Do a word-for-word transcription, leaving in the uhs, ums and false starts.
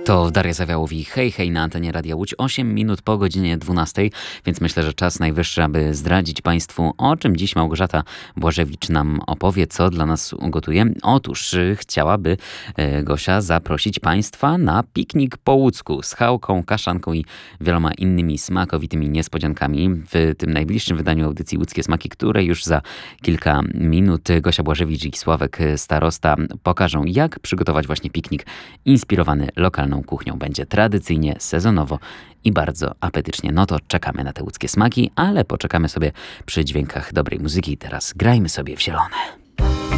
To Daria Zawiałów i Hej Hej na antenie Radia Łódź, osiem minut po godzinie dwunastej, więc myślę, że czas najwyższy, aby zdradzić Państwu, o czym dziś Małgorzata Błażewicz nam opowie, co dla nas ugotuje. Otóż y, chciałaby y, Gosia zaprosić Państwa na piknik po łódzku z chałką, kaszanką i wieloma innymi smakowitymi niespodziankami. W tym najbliższym wydaniu audycji Łódzkie Smaki, której już za kilka minut Gosia Błażewicz i Sławek Starosta pokażą, jak przygotować właśnie piknik inspirowany lokalną kuchnią. Będzie tradycyjnie, sezonowo i bardzo apetycznie. No to czekamy na te łódzkie smaki, ale poczekamy sobie przy dźwiękach dobrej muzyki. Teraz grajmy sobie w zielone.